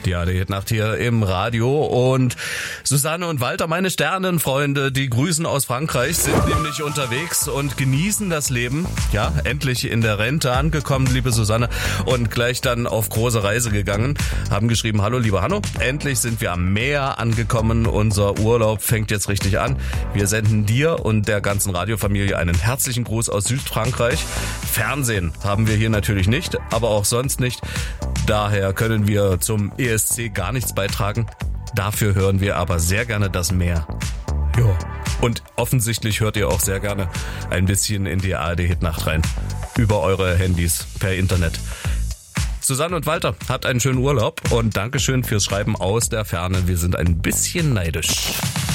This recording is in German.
Die ARD-Nacht hier im Radio und Susanne und Walter, meine Sternenfreunde, die grüßen aus Frankreich, sind nämlich unterwegs und genießen das Leben. Ja, endlich in der Rente angekommen, liebe Susanne, und gleich dann auf große Reise gegangen. Haben geschrieben, hallo lieber Hanno, endlich sind wir am Meer angekommen, unser Urlaub fängt jetzt richtig an. Wir senden dir und der ganzen Radiofamilie einen herzlichen Gruß aus Südfrankreich. Fernsehen haben wir hier natürlich nicht, aber auch sonst nicht. Daher können wir zum ESC gar nichts beitragen. Dafür hören wir aber sehr gerne das Meer. Ja. Und offensichtlich hört ihr auch sehr gerne ein bisschen in die ARD-Hitnacht rein. Über eure Handys per Internet. Susanne und Walter, habt einen schönen Urlaub und Dankeschön fürs Schreiben aus der Ferne. Wir sind ein bisschen neidisch.